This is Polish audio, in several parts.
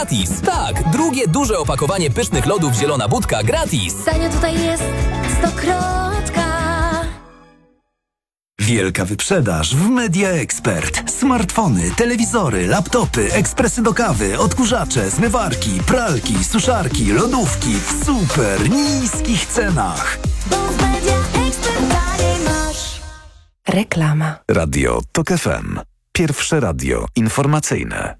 gratis. Tak, drugie duże opakowanie pysznych lodów Zielona Budka gratis. Tanio tutaj jest Stokrotka. Wielka wyprzedaż w Media Expert. Smartfony, telewizory, laptopy, ekspresy do kawy, odkurzacze, zmywarki, pralki, suszarki, lodówki w super niskich cenach. Bo w Media Expert taniej masz. Reklama. Radio TOK FM. Pierwsze radio informacyjne.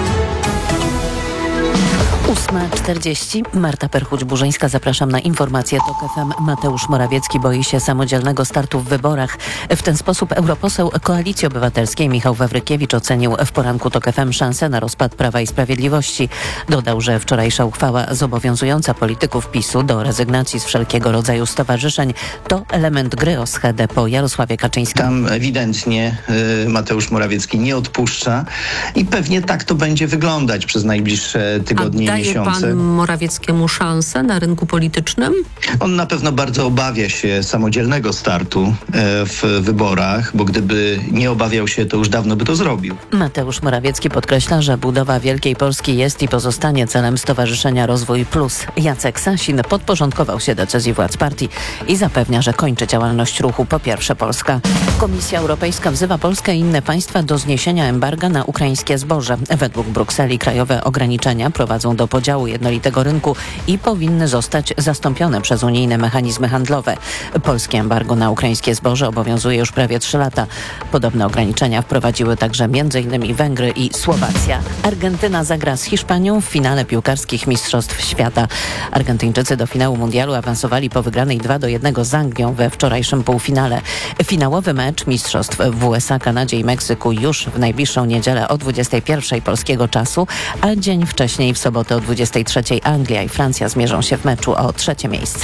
8:40. Marta Perchuć-Burzyńska. Zapraszam na informację TOK FM. Mateusz Morawiecki boi się samodzielnego startu w wyborach. W ten sposób europoseł Koalicji Obywatelskiej Michał Wawrykiewicz ocenił w poranku TOK FM szansę na rozpad Prawa i Sprawiedliwości. Dodał, że wczorajsza uchwała zobowiązująca polityków PiS-u do rezygnacji z wszelkiego rodzaju stowarzyszeń to element gry o schedę po Jarosławie Kaczyńskim. Tam ewidentnie Mateusz Morawiecki nie odpuszcza i pewnie tak to będzie wyglądać przez najbliższe tygodnie i miesiące. Daje pan Morawieckiemu szansę na rynku politycznym? On na pewno bardzo obawia się samodzielnego startu w wyborach, bo gdyby nie obawiał się, to już dawno by to zrobił. Mateusz Morawiecki podkreśla, że budowa Wielkiej Polski jest i pozostanie celem Stowarzyszenia Rozwój Plus. Jacek Sasin podporządkował się decyzji władz partii i zapewnia, że kończy działalność ruchu Po Pierwsze Polska. Komisja Europejska wzywa Polskę i inne państwa do zniesienia embarga na ukraińskie zboże. Według Brukseli krajowe ograniczenia prowadzą do podziału jednolitego rynku i powinny zostać zastąpione przez unijne mechanizmy handlowe. Polskie embargo na ukraińskie zboże obowiązuje już prawie 3 lata. Podobne ograniczenia wprowadziły także m.in. Węgry i Słowacja. Argentyna zagra z Hiszpanią w finale piłkarskich Mistrzostw Świata. Argentyńczycy do finału mundialu awansowali po wygranej 2-1 z Anglią we wczorajszym półfinale. Finałowy mecz Mistrzostw w USA, Kanadzie i Meksyku już w najbliższą niedzielę o 21 polskiego czasu, a dzień wcześniej w sobotę o 23 Anglia i Francja zmierzą się w meczu o 3. miejsce.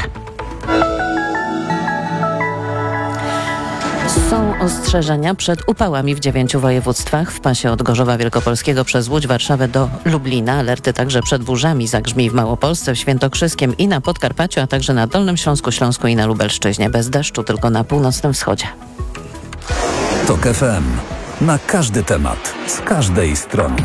Są ostrzeżenia przed upałami w 9 województwach. W pasie od Gorzowa Wielkopolskiego przez Łódź, Warszawę do Lublina. Alerty także przed burzami zagrzmi w Małopolsce, w Świętokrzyskiem i na Podkarpaciu, a także na Dolnym Śląsku, Śląsku i na Lubelszczyźnie. Bez deszczu tylko na północnym wschodzie. TOK FM. Na każdy temat. Z każdej strony.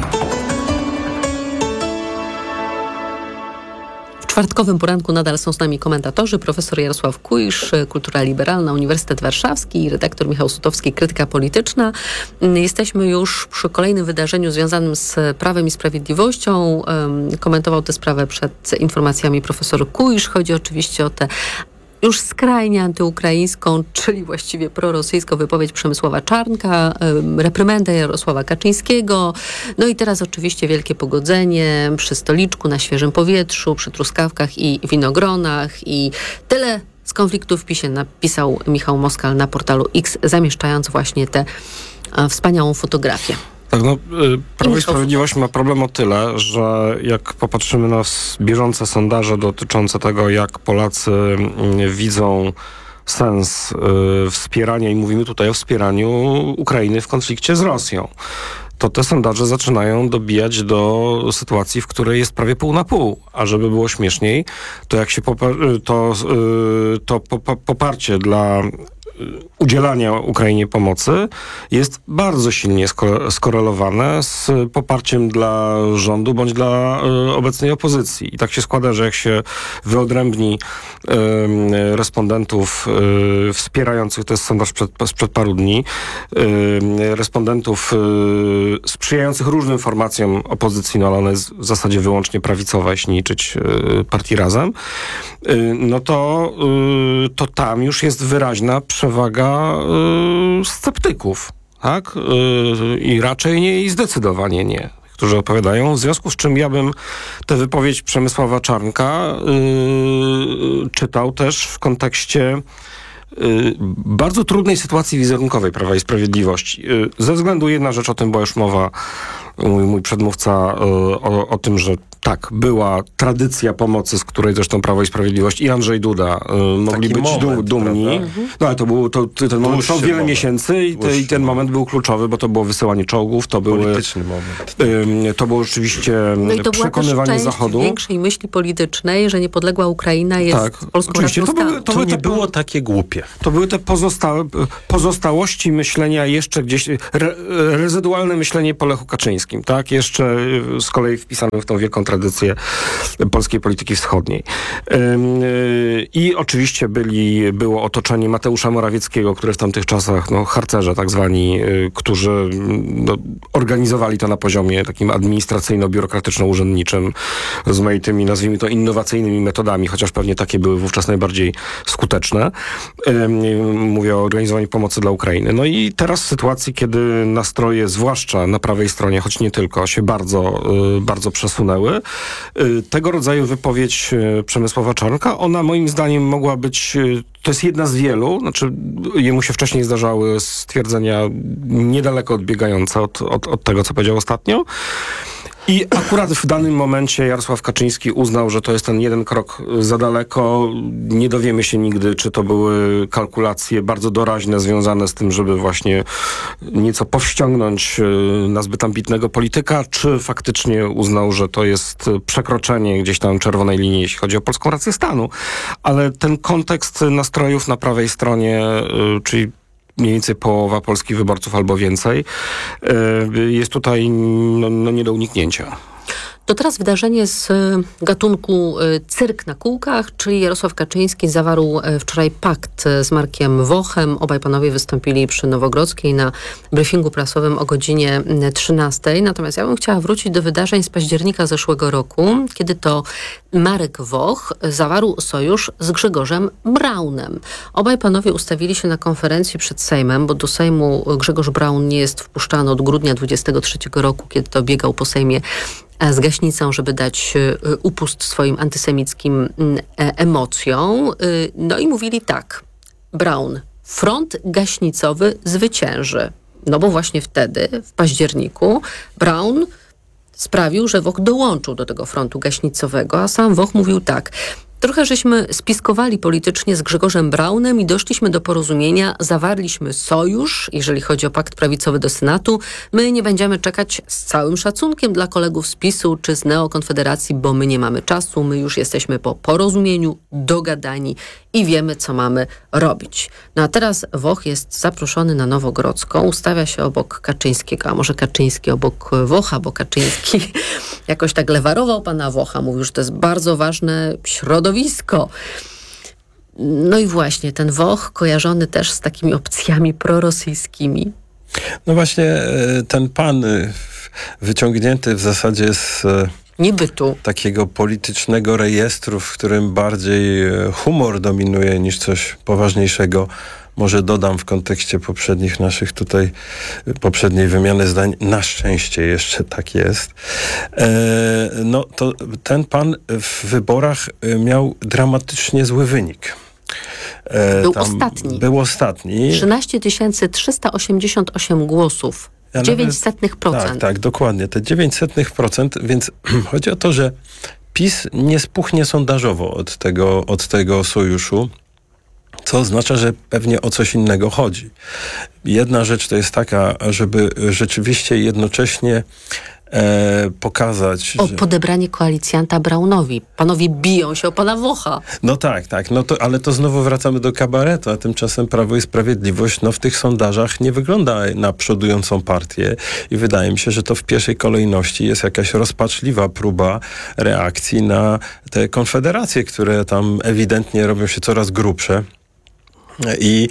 W czwartkowym poranku nadal są z nami komentatorzy, profesor Jarosław Kuisz, Kultura Liberalna, Uniwersytet Warszawski i redaktor Michał Sutowski, Krytyka Polityczna. Jesteśmy już przy kolejnym wydarzeniu związanym z Prawem i Sprawiedliwością. Komentował tę sprawę przed informacjami profesor Kuisz. Chodzi oczywiście o tę już skrajnie antyukraińską, czyli właściwie prorosyjską wypowiedź Przemysława Czarnka, reprymendę Jarosława Kaczyńskiego. No i teraz oczywiście wielkie pogodzenie przy stoliczku, na świeżym powietrzu, przy truskawkach i winogronach i tyle z konfliktu w PiS-ie napisał Michał Moskal na portalu X, zamieszczając właśnie tę wspaniałą fotografię. Tak, Prawo i Sprawiedliwość ma problem o tyle, że jak popatrzymy na bieżące sondaże dotyczące tego, jak Polacy widzą sens wspierania, i mówimy tutaj o wspieraniu Ukrainy w konflikcie z Rosją, to te sondaże zaczynają dobijać do sytuacji, w której jest prawie pół na pół. A żeby było śmieszniej, to jak się poparcie dla udzielania Ukrainie pomocy jest bardzo silnie skorelowane z poparciem dla rządu bądź dla obecnej opozycji. I tak się składa, że jak się wyodrębni respondentów wspierających, to jest sondaż sprzed paru dni, respondentów sprzyjających różnym formacjom opozycji, no ale ona jest w zasadzie wyłącznie prawicowa, jeśli nie liczyć partii Razem, no to tam już jest wyraźna przewaga sceptyków, tak? I raczej nie, i zdecydowanie nie, którzy opowiadają, w związku z czym ja bym tę wypowiedź Przemysława Czarnka czytał też w kontekście bardzo trudnej sytuacji wizerunkowej Prawa i Sprawiedliwości. Ze względu, jedna rzecz, o tym była już mowa, mój przedmówca, o tym, że tak, była tradycja pomocy, z której zresztą Prawo i Sprawiedliwość i Andrzej Duda mogli być dumni. No ale to był ten moment trwał wiele miesięcy i ten moment był kluczowy, bo to było wysyłanie czołgów, to były... Polityczny moment. To było oczywiście i to przekonywanie była też Zachodu. większej myśli politycznej, że niepodległa Ukraina jest polską oczywiście. racją stanu. To nie było takie głupie. To były te pozostałości myślenia jeszcze gdzieś, rezydualne myślenie po Lechu Kaczyńskim, tak? Jeszcze z kolei wpisane w tą wielką tradycję polskiej polityki wschodniej. I oczywiście było otoczenie Mateusza Morawieckiego, który w tamtych czasach, harcerze tak zwani, którzy organizowali to na poziomie takim administracyjno-biurokratyczno-urzędniczym, rozmaitymi, nazwijmy to, innowacyjnymi metodami, chociaż pewnie takie były wówczas najbardziej skuteczne. Mówię o organizowaniu pomocy dla Ukrainy. No i teraz w sytuacji, kiedy nastroje, zwłaszcza na prawej stronie, choć nie tylko, się bardzo, bardzo przesunęły, tego rodzaju wypowiedź Przemysława Czarnka, ona moim zdaniem mogła być, to jest jedna z wielu, znaczy jemu się wcześniej zdarzały stwierdzenia niedaleko odbiegające od tego, co powiedział ostatnio. I akurat w danym momencie Jarosław Kaczyński uznał, że to jest ten jeden krok za daleko. Nie dowiemy się nigdy, czy to były kalkulacje bardzo doraźne związane z tym, żeby właśnie nieco powściągnąć na zbyt ambitnego polityka, czy faktycznie uznał, że to jest przekroczenie gdzieś tam czerwonej linii, jeśli chodzi o polską rację stanu. Ale ten kontekst nastrojów na prawej stronie, czyli mniej więcej połowa polskich wyborców albo więcej, jest tutaj nie do uniknięcia. To teraz wydarzenie z gatunku cyrk na kółkach, czyli Jarosław Kaczyński zawarł wczoraj pakt z Markiem Wochem. Obaj panowie wystąpili przy Nowogrodzkiej na briefingu prasowym o godzinie 13. Natomiast ja bym chciała wrócić do wydarzeń z października zeszłego roku, kiedy to Marek Woch zawarł sojusz z Grzegorzem Braunem. Obaj panowie ustawili się na konferencji przed Sejmem, bo do Sejmu Grzegorz Braun nie jest wpuszczany od grudnia 23 roku, kiedy to biegał po Sejmie z gaśnicą, żeby dać upust swoim antysemickim emocjom. No i mówili tak: Braun, front gaśnicowy zwycięży. No bo właśnie wtedy, w październiku, Braun sprawił, że Woch dołączył do tego frontu gaśnicowego, a sam Woch mówił tak: trochę żeśmy spiskowali politycznie z Grzegorzem Braunem i doszliśmy do porozumienia, zawarliśmy sojusz, jeżeli chodzi o pakt prawicowy do Senatu. My nie będziemy czekać, z całym szacunkiem dla kolegów z PiS-u czy z Neokonfederacji, bo my nie mamy czasu, my już jesteśmy po porozumieniu, dogadani i wiemy, co mamy robić. No a teraz Woch jest zaproszony na Nowogrodzką, ustawia się obok Kaczyńskiego, a może Kaczyński obok Wocha, bo Kaczyński jakoś tak lewarował pana Wocha, mówił, że to jest bardzo ważne środowisko. No i właśnie, ten Woch kojarzony też z takimi opcjami prorosyjskimi. No właśnie, ten pan wyciągnięty w zasadzie z niebytu takiego politycznego rejestru, w którym bardziej humor dominuje niż coś poważniejszego. Może dodam w kontekście poprzednich naszych tutaj, poprzedniej wymiany zdań, na szczęście jeszcze tak jest. No to ten pan w wyborach miał dramatycznie zły wynik. Był ostatni. 13 388 głosów. 0,09%. Tak, dokładnie. Te 0,09%, więc chodzi o to, że PiS nie spuchnie sondażowo od tego sojuszu, co oznacza, że pewnie o coś innego chodzi. Jedna rzecz to jest taka, żeby rzeczywiście jednocześnie pokazać... podebranie koalicjanta Braunowi. Panowie biją się o pana Wocha. No tak. Ale to znowu wracamy do kabaretu, a tymczasem Prawo i Sprawiedliwość w tych sondażach nie wygląda na przodującą partię i wydaje mi się, że to w pierwszej kolejności jest jakaś rozpaczliwa próba reakcji na te konfederacje, które tam ewidentnie robią się coraz grubsze. I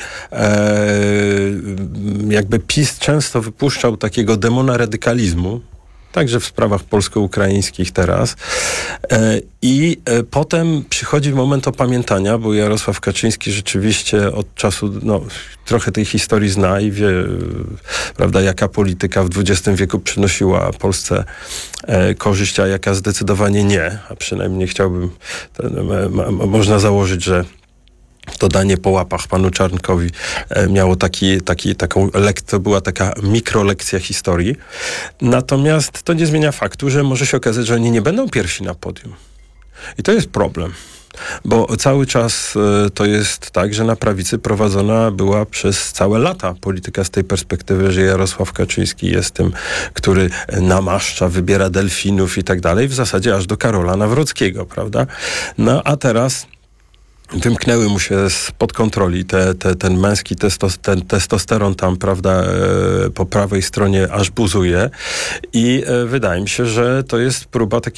jakby PiS często wypuszczał takiego demona radykalizmu, także w sprawach polsko-ukraińskich teraz. I potem przychodzi moment opamiętania, bo Jarosław Kaczyński rzeczywiście od czasu, trochę tej historii zna i wie, prawda, jaka polityka w XX wieku przynosiła Polsce korzyść, a jaka zdecydowanie nie. A przynajmniej chciałbym, można założyć, że to danie po łapach panu Czarnkowi miało to była taka mikrolekcja historii. Natomiast to nie zmienia faktu, że może się okazać, że oni nie będą pierwsi na podium. I to jest problem. Bo cały czas to jest tak, że na prawicy prowadzona była przez całe lata polityka z tej perspektywy, że Jarosław Kaczyński jest tym, który namaszcza, wybiera delfinów i tak dalej, w zasadzie aż do Karola Nawrockiego, prawda? No a teraz wymknęły mu się spod kontroli ten męski testosteron tam, prawda, po prawej stronie aż buzuje i wydaje mi się, że to jest próba takiej